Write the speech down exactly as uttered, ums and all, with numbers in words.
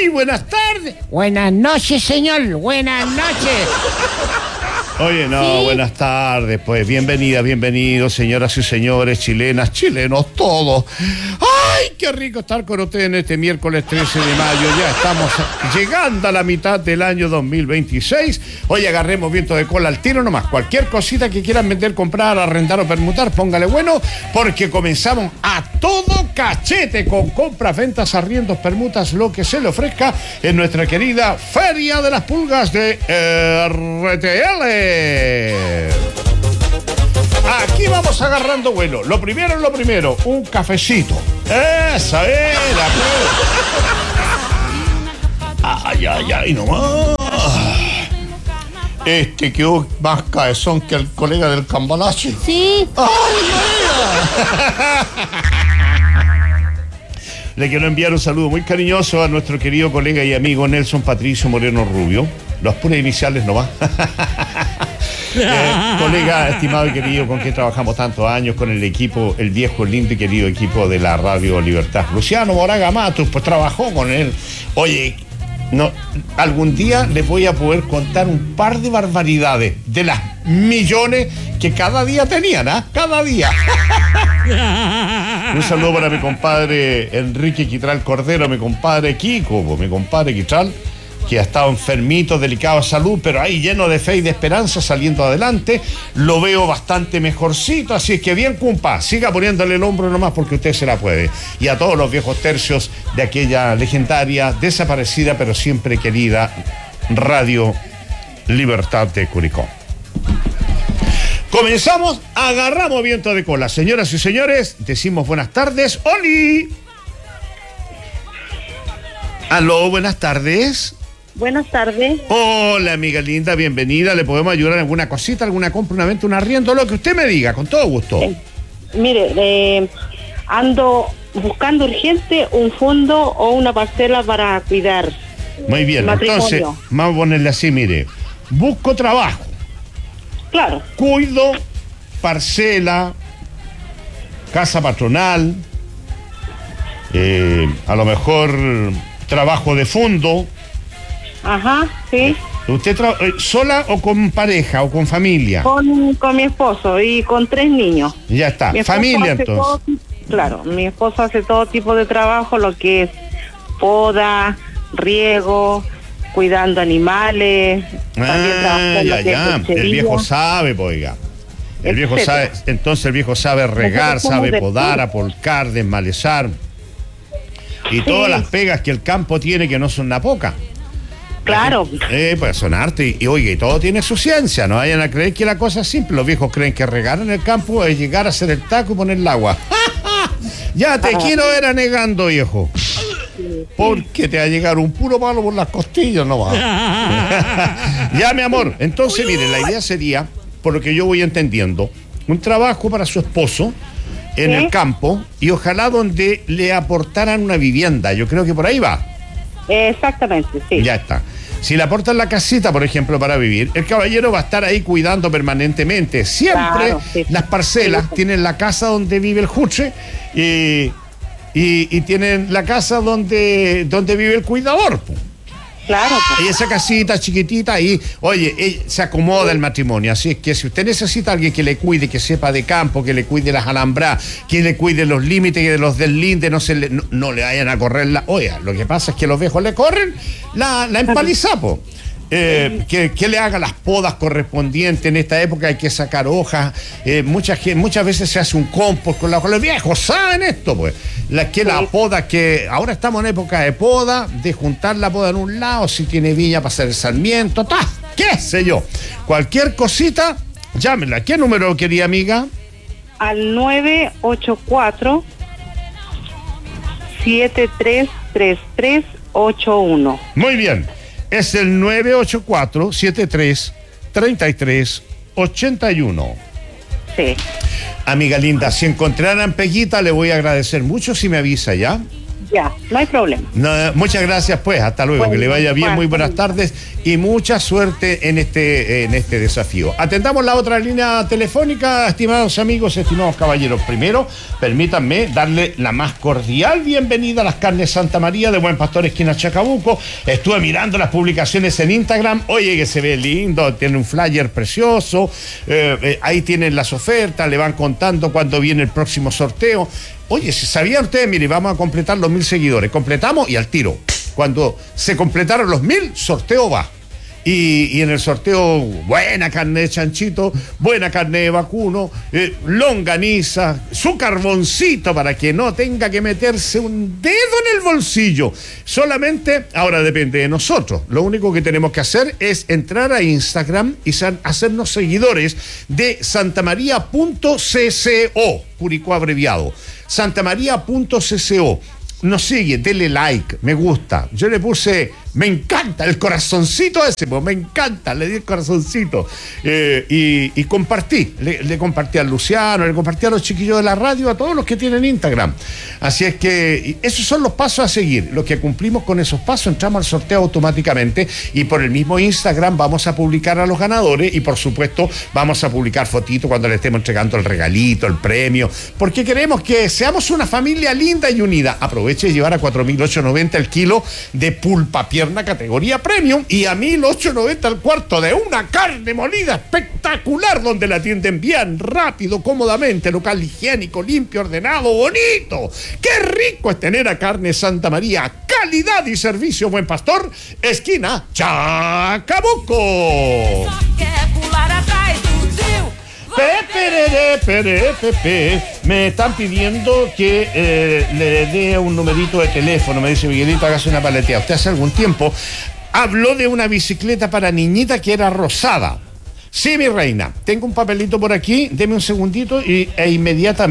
Muy buenas tardes. Buenas noches, señor. Buenas noches. Oye, no, ¿sí? Buenas tardes, pues bienvenida, bienvenidos, señoras y señores, chilenas, chilenos, todos. ¡Ay, qué rico estar con ustedes en este miércoles trece de mayo! Ya estamos llegando a la mitad del año dos mil veintiséis. Hoy agarremos viento de cola al tiro nomás. Cualquier cosita que quieran vender, comprar, arrendar o permutar, póngale bueno, porque comenzamos a todo cachete con compras, ventas, arriendos, permutas, lo que se le ofrezca en nuestra querida Feria de las Pulgas de R T L. Aquí vamos agarrando vuelo. Lo primero es lo primero, un cafecito. Esa era, pues. Ay, ay, ay, nomás. Este quedó más cabezón que el colega del cambalache. Sí. ¡Ay, María! Le quiero enviar un saludo muy cariñoso a nuestro querido colega y amigo Nelson Patricio Moreno Rubio. Los puras iniciales nomás. eh, colega estimado y querido con quien trabajamos tantos años, con el equipo, el viejo, lindo y querido equipo de la Radio Libertad. Luciano Moraga Matos, pues trabajó con él. Oye, no, algún día les voy a poder contar un par de barbaridades de las millones que cada día tenían, ¿ah? ¿eh? Cada día. Un saludo para mi compadre Enrique Quitral Cordero, mi compadre Kiko, mi compadre Quitral, que ha estado enfermito, delicado de salud, pero ahí lleno de fe y de esperanza, saliendo adelante. Lo veo bastante mejorcito, así es que bien, cumpa, siga poniéndole el hombro nomás porque usted se la puede. Y a todos los viejos tercios de aquella legendaria, desaparecida, pero siempre querida Radio Libertad de Curicó. Comenzamos, agarramos viento de cola. Señoras y señores, decimos buenas tardes. ¡Oli! Aló, buenas tardes. Buenas tardes. Hola, amiga linda, bienvenida. ¿Le podemos ayudar en alguna cosita, alguna compra, una venta, un arriendo? Lo que usted me diga, con todo gusto. Eh, mire, eh, ando buscando urgente un fondo o una parcela para cuidar. Muy bien, matrimonio. Entonces, vamos a ponerle así, mire. Busco trabajo. Claro. Cuido, parcela, casa patronal, eh, a lo mejor trabajo de fondo. Ajá, sí. ¿Usted tra- sola o con pareja o con familia? Con, con mi esposo y con tres niños. Ya está, Mi esposo familia hace entonces. todo, claro, mi esposo hace todo tipo de trabajo, lo que es poda, riego, cuidando animales. También trabaja Ah, en lo ya, que es ya. lechería. El viejo sabe, oiga. El viejo Etcétera. sabe, entonces el viejo sabe regar, Nosotros somos sabe de podar, sur. apolcar, desmalezar. Y Sí. todas las pegas que el campo tiene que no son una poca. Claro. Eh, pues son arte y, y oiga, y todo tiene su ciencia, no vayan a creer que la cosa es simple. Los viejos creen que regar en el campo es llegar a hacer el taco y poner el agua. Ya te Ah. quiero ver anegando, viejo. Porque te va a llegar un puro palo por las costillas, no va. Ya, mi amor. Entonces, mire, la idea sería, por lo que yo voy entendiendo, un trabajo para su esposo en ¿Sí? el campo y ojalá donde le aportaran una vivienda. Yo creo que por ahí va. Exactamente, sí. Ya está. Si le aportan la casita, por ejemplo, para vivir, el caballero va a estar ahí cuidando permanentemente. Siempre Claro, sí. las parcelas Sí. tienen la casa donde vive el juche y, y, y tienen la casa donde, donde vive el cuidador. Po. Claro. Y esa casita chiquitita ahí, oye, eh, se acomoda el matrimonio. Así es que si usted necesita a alguien que le cuide, que sepa de campo, que le cuide las alambras, que le cuide los límites, que de los deslindes no se le, no, no le vayan a correr la. Oiga, lo que pasa es que los viejos le corren la, la empaliza, po. Eh, que, que le haga las podas correspondientes. En esta época hay que sacar hojas. Eh, muchas, muchas veces se hace un compost con la hoja. Los viejos saben esto, pues. La, que la poda, que ahora estamos en época de poda, de juntar la poda en un lado, si tiene viña para hacer el sarmiento, ta, qué sé yo. Cualquier cosita, llámela. ¿Qué número quería, amiga? Al nueve ocho cuatro, siete tres tres tres ocho uno. Muy bien. Es el nueve ocho cuatro, siete tres, tres tres, ocho uno. Sí. Amiga linda, si encontraran Peguita, le voy a agradecer mucho si me avisa, ¿ya? Ya, no hay problema. No, muchas gracias, pues. Hasta luego. Bueno, que le vaya bien. bueno, Muy buenas tardes y mucha suerte en este, en este desafío. Atendamos la otra línea telefónica, estimados amigos, estimados caballeros. Primero, permítanme darle la más cordial bienvenida a las carnes Santa María de Buen Pastor, esquina Chacabuco. Estuve mirando las publicaciones en Instagram. Oye, que se ve lindo, tiene un flyer precioso. Eh, eh, ahí tienen las ofertas, le van contando cuándo viene el próximo sorteo. Oye, si sabían ustedes, mire, vamos a completar los mil seguidores. Completamos y al tiro. Cuando se completaron los mil, sorteo va. Y, y en el sorteo, buena carne de chanchito, buena carne de vacuno, eh, longaniza, su carboncito para que no tenga que meterse un dedo en el bolsillo. Solamente, ahora depende de nosotros. Lo único que tenemos que hacer es entrar a Instagram y san, hacernos seguidores de santamaría punto cco, Curicó abreviado. santamaría punto cco. Nos sigue, dele like, me gusta. Yo le puse, me encanta, el corazoncito ese, pues me encanta, le di el corazoncito. Eh, y, y compartí, le, le compartí a Luciano, le compartí a los chiquillos de la radio, a todos los que tienen Instagram. Así es que esos son los pasos a seguir. Los que cumplimos con esos pasos, entramos al sorteo automáticamente y por el mismo Instagram vamos a publicar a los ganadores y por supuesto vamos a publicar fotitos cuando le estemos entregando el regalito, el premio, porque queremos que seamos una familia linda y unida. Aprovechen de llevar a cuatro mil ochocientos noventa el kilo de pulpa pierna categoría premium y a mil ochocientos noventa el cuarto de una carne molida espectacular, donde la atienden bien, rápido, cómodamente, local higiénico, limpio, ordenado, bonito. ¡Qué rico es tener a Carne Santa María! Calidad y servicio Buen Pastor, esquina Chacabuco. Pepe, pepe, pepe, me están pidiendo que eh, le dé un numerito de teléfono. Me dice Miguelito, hágase una paleteada. Usted hace algún tiempo habló de una bicicleta para niñita que era rosada. Sí, mi reina, tengo un papelito por aquí, deme un segundito y, e inmediatamente